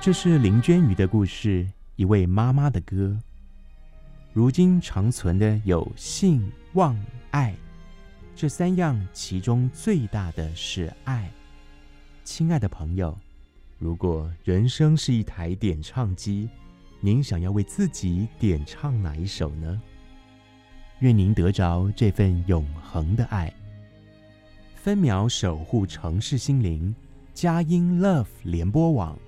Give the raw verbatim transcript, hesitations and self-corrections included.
这是林娟瑜的故事，一位妈妈的歌。如今长存的有信、望、爱这三样，其中最大的是爱。亲爱的朋友，如果人生是一台点唱机，您想要为自己点唱哪一首呢？愿您得着这份永恒的爱。分秒守护城市心灵，佳音 Love 联播网。